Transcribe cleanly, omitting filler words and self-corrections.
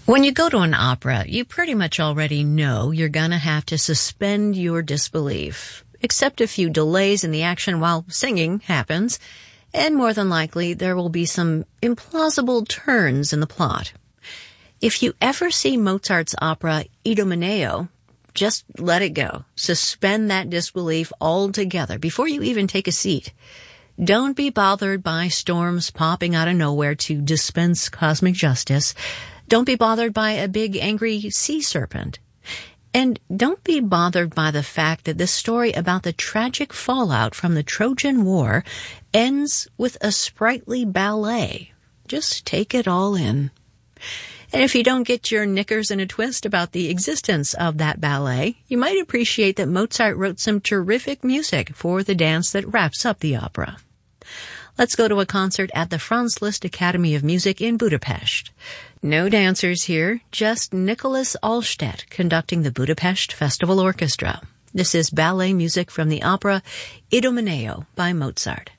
When you go to an opera, you pretty much already know you're going to have to suspend your disbelief. Accept a few delays in the action while singing happens, and more than likely there will be some implausible turns in the plot. If you ever see Mozart's opera Idomeneo, just let it go. Suspend that disbelief altogether before you even take a seat. Don't be bothered by storms popping out of nowhere to dispense cosmic justice. Don't be bothered by a big angry sea serpent. And don't be bothered by the fact that this story about the tragic fallout from the Trojan War ends with a sprightly ballet. Just take it all in. And if you don't get your knickers in a twist about the existence of that ballet, you might appreciate that Mozart wrote some terrific music for the dance that wraps up the opera. Let's go to a concert at the Franz Liszt Academy of Music in Budapest. No dancers here, just Nicholas Allstedt conducting the Budapest Festival Orchestra. This is ballet music from the opera Idomeneo by Mozart.